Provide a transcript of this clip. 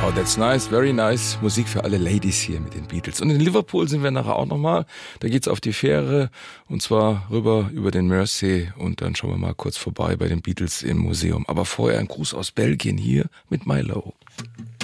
Oh, that's nice, very nice. Musik für alle Ladies hier mit den Beatles. Und in Liverpool sind wir nachher auch nochmal. Da geht's auf die Fähre und zwar rüber über den Mersey und dann schauen wir mal kurz vorbei bei den Beatles im Museum. Aber vorher ein Gruß aus Belgien hier mit Milo.